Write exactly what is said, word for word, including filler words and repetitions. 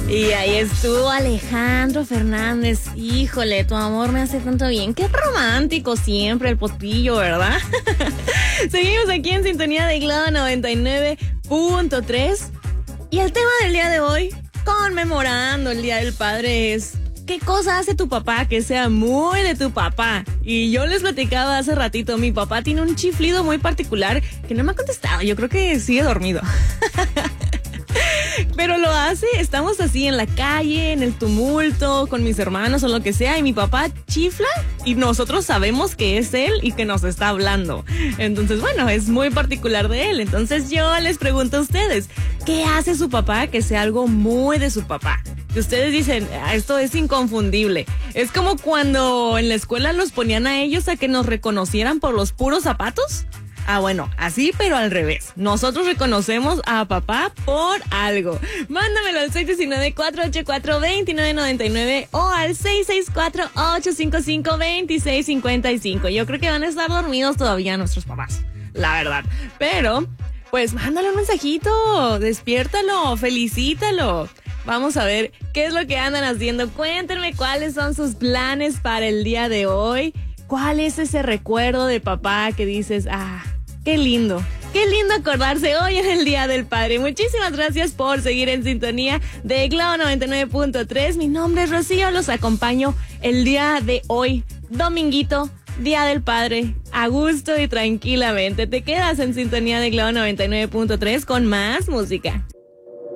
Y ahí estuvo Alejandro Fernández. Híjole, tu amor me hace tanto bien. Qué romántico siempre el Potrillo, ¿verdad? Seguimos aquí en sintonía de Globo noventa y nueve punto tres. Y el tema del día de hoy, conmemorando el Día del Padre, es ¿qué cosa hace tu papá que sea muy de tu papá? Y yo les platicaba hace ratito, mi papá tiene un chiflido muy particular que no me ha contestado. Yo creo que sigue dormido. Pero lo hace, estamos así en la calle, en el tumulto, con mis hermanos o lo que sea, y mi papá chifla y nosotros sabemos que es él y que nos está hablando. Entonces, bueno, es muy particular de él. Entonces yo les pregunto a ustedes, ¿qué hace su papá que sea algo muy de su papá? Que ustedes dicen, ah, esto es inconfundible. Es como cuando en la escuela los ponían a ellos a que nos reconocieran por los puros zapatos. Ah, bueno, así pero al revés. Nosotros reconocemos a papá por algo. Mándamelo al seis uno nueve, cuatro ocho cuatro, dos nueve nueve nueve o al seis seis cuatro, ocho cinco cinco, dos seis cinco cinco. Yo creo que van a estar dormidos todavía nuestros papás, la verdad. Pero, pues mándale un mensajito, despiértalo, felicítalo. Vamos a ver qué es lo que andan haciendo. Cuéntenme cuáles son sus planes para el día de hoy. ¿Cuál es ese recuerdo de papá que dices, ah, qué lindo, qué lindo acordarse hoy en el Día del Padre? Muchísimas gracias por seguir en sintonía de Globo noventa y nueve punto tres. Mi nombre es Rocío, los acompaño el día de hoy, dominguito, Día del Padre, a gusto y tranquilamente. Te quedas en sintonía de Globo noventa y nueve punto tres con más música.